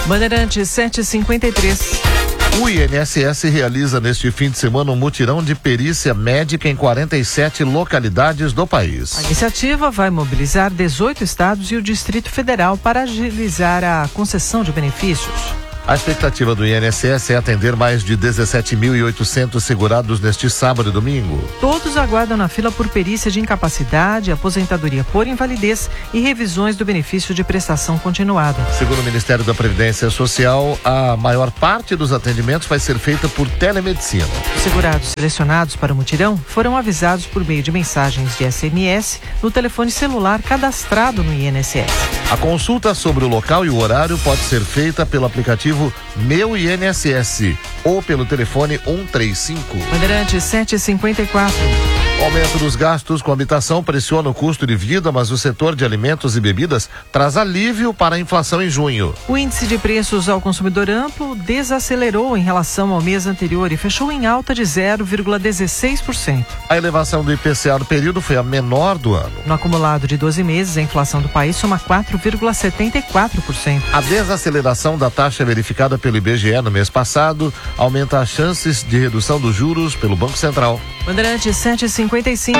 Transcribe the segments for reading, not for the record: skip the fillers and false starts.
Bandeirantes 7h53. O INSS realiza neste fim de semana um mutirão de perícia médica em 47 localidades do país. A iniciativa vai mobilizar 18 estados e o Distrito Federal para agilizar a concessão de benefícios. A expectativa do INSS é atender mais de 17.800 segurados neste sábado e domingo. Todos aguardam na fila por perícia de incapacidade, aposentadoria por invalidez e revisões do benefício de prestação continuada. Segundo o Ministério da Previdência Social, a maior parte dos atendimentos vai ser feita por telemedicina. Os segurados selecionados para o mutirão foram avisados por meio de mensagens de SMS no telefone celular cadastrado no INSS. A consulta sobre o local e o horário pode ser feita pelo aplicativo Meu INSS ou pelo telefone 135. Bandeirantes 7h54. O aumento dos gastos com habitação pressiona o custo de vida, mas o setor de alimentos e bebidas traz alívio para a inflação em junho. O índice de preços ao consumidor amplo desacelerou em relação ao mês anterior e fechou em alta de 0,16%. A elevação do IPCA no período foi a menor do ano. No acumulado de 12 meses, a inflação do país soma 4,74%. A desaceleração da taxa verificada pelo IBGE no mês passado aumenta as chances de redução dos juros pelo Banco Central. Bandeirantes 7h55.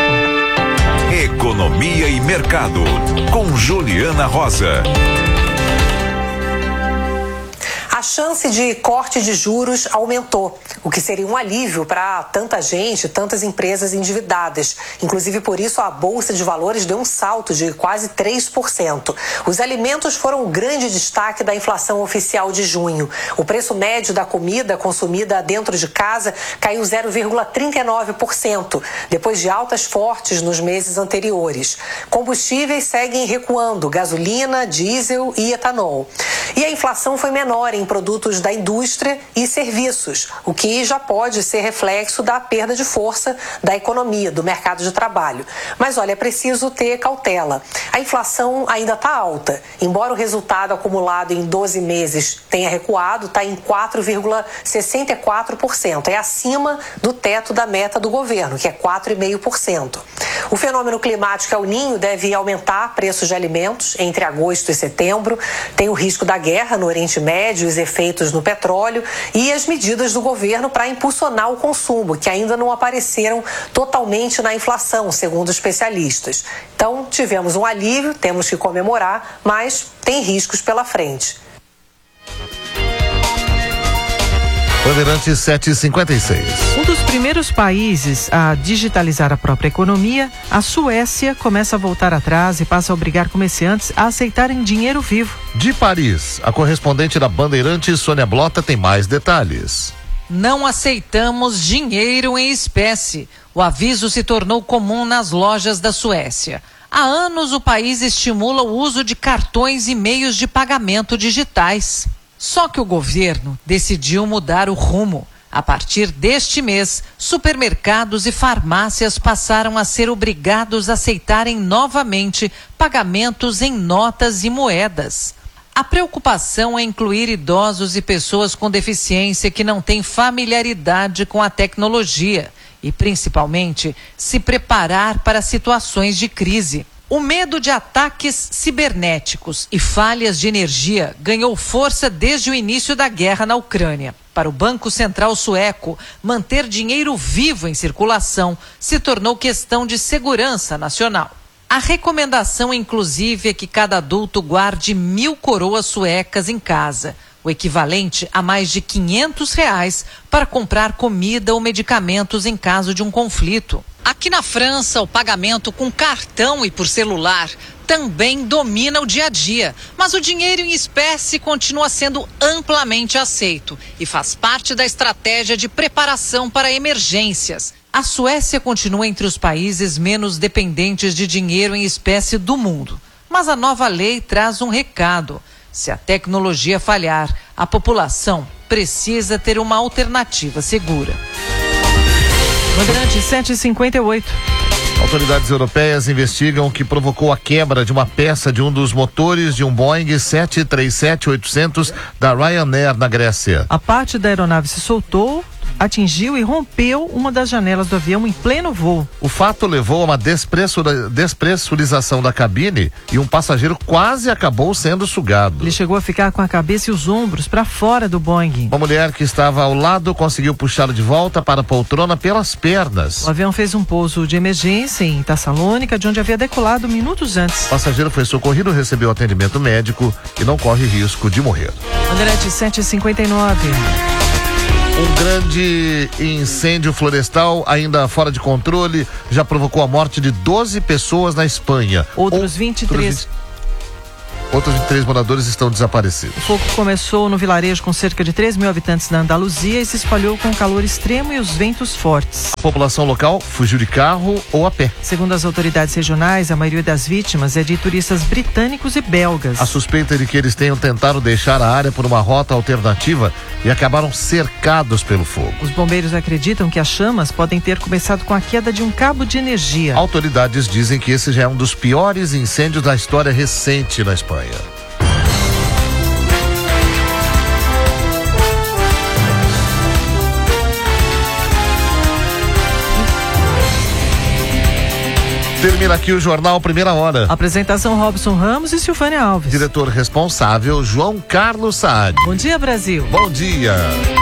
Economia e Mercado, com Juliana Rosa. A chance de corte de juros aumentou, o que seria um alívio para tanta gente, tantas empresas endividadas. Inclusive, por isso, a Bolsa de Valores deu um salto de quase 3%. Os alimentos foram um grande destaque da inflação oficial de junho. O preço médio da comida consumida dentro de casa caiu 0,39%, depois de altas fortes nos meses anteriores. Combustíveis seguem recuando, gasolina, diesel e etanol. E a inflação foi menor em produtos da indústria e serviços, o que já pode ser reflexo da perda de força da economia, do mercado de trabalho. Mas olha, é preciso ter cautela. A inflação ainda está alta, embora o resultado acumulado em 12 meses tenha recuado, está em 4,64%. É acima do teto da meta do governo, que é 4,5%. O fenômeno climático El Niño deve aumentar preços de alimentos entre agosto e setembro. Tem o risco da guerra no Oriente Médio, os efeitos no petróleo e as medidas do governo para impulsionar o consumo, que ainda não apareceram totalmente na inflação, segundo especialistas. Então, tivemos um alívio, temos que comemorar, mas tem riscos pela frente. Bandeirantes 7h56. Um dos primeiros países a digitalizar a própria economia, a Suécia começa a voltar atrás e passa a obrigar comerciantes a aceitarem dinheiro vivo. De Paris, a correspondente da Bandeirantes, Sônia Blota, tem mais detalhes. Não aceitamos dinheiro em espécie. O aviso se tornou comum nas lojas da Suécia. Há anos o país estimula o uso de cartões e meios de pagamento digitais. Só que o governo decidiu mudar o rumo. A partir deste mês, supermercados e farmácias passaram a ser obrigados a aceitarem novamente pagamentos em notas e moedas. A preocupação é incluir idosos e pessoas com deficiência que não têm familiaridade com a tecnologia e, principalmente, se preparar para situações de crise. O medo de ataques cibernéticos e falhas de energia ganhou força desde o início da guerra na Ucrânia. Para o Banco Central sueco, manter dinheiro vivo em circulação se tornou questão de segurança nacional. A recomendação, inclusive, é que cada adulto guarde 1.000 coroas suecas em casa, o equivalente a mais de R$500 para comprar comida ou medicamentos em caso de um conflito. Aqui na França, o pagamento com cartão e por celular também domina o dia a dia, mas o dinheiro em espécie continua sendo amplamente aceito e faz parte da estratégia de preparação para emergências. A Suécia continua entre os países menos dependentes de dinheiro em espécie do mundo, mas a nova lei traz um recado. Se a tecnologia falhar, a população precisa ter uma alternativa segura. Bandeirantes 7h58. Autoridades europeias investigam o que provocou a quebra de uma peça de um dos motores de um Boeing 737-800 da Ryanair na Grécia. A parte da aeronave se soltou atingiu e rompeu uma das janelas do avião em pleno voo. O fato levou a uma despressurização da cabine e um passageiro quase acabou sendo sugado. Ele chegou a ficar com a cabeça e os ombros para fora do Boeing. Uma mulher que estava ao lado conseguiu puxá-lo de volta para a poltrona pelas pernas. O avião fez um pouso de emergência em Tessalônica, de onde havia decolado minutos antes. O passageiro foi socorrido, recebeu atendimento médico e não corre risco de morrer. Bandeirante 759. Um grande incêndio florestal, ainda fora de controle, já provocou a morte de 12 pessoas na Espanha. Outros 23 moradores estão desaparecidos. O fogo começou no vilarejo com cerca de 3 mil habitantes na Andaluzia e se espalhou com calor extremo e os ventos fortes. A população local fugiu de carro ou a pé. Segundo as autoridades regionais, a maioria das vítimas é de turistas britânicos e belgas. A suspeita é de que eles tenham tentado deixar a área por uma rota alternativa e acabaram cercados pelo fogo. Os bombeiros acreditam que as chamas podem ter começado com a queda de um cabo de energia. Autoridades dizem que esse já é um dos piores incêndios da história recente na Espanha. Termina aqui o Jornal Primeira Hora. Apresentação Robson Ramos e Silvânia Alves. Diretor responsável João Carlos Saad. Bom dia, Brasil. Bom dia.